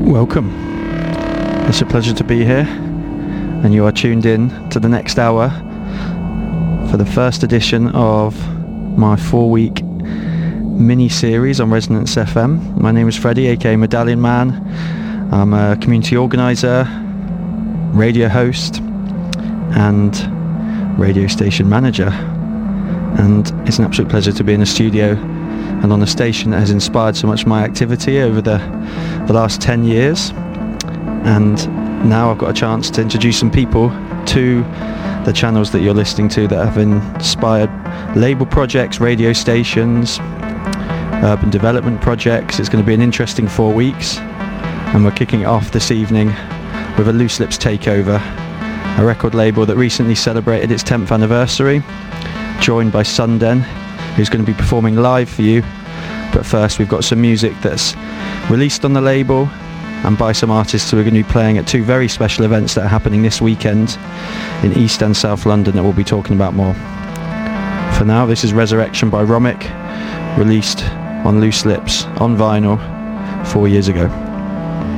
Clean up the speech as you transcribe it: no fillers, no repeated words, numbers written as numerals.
Welcome. It's a pleasure to be here, and you are tuned in to the next hour for the first edition of my 4-week mini-series on Resonance FM. My name is Freddie, aka Medallion Man. I'm a community organiser, radio host, and radio station manager. And it's an absolute pleasure to be in a studio and on a station that has inspired so much of my activity over the last 10 years. And now I've got a chance to introduce some people to the channels that you're listening to that have inspired label projects, radio stations, urban development projects. It's going to be an interesting 4 weeks, and we're kicking it off this evening with a Loose Lips takeover, a record label that recently celebrated its 10th anniversary, joined by Sunden, who's going to be performing live for you. But first, we've got some music that's released on the label and by some artists who are going to be playing at two very special events that are happening this weekend in East and South London that we'll be talking about more. For now, this is Resurrection by Romic, released on Loose Lips on vinyl 4 years ago.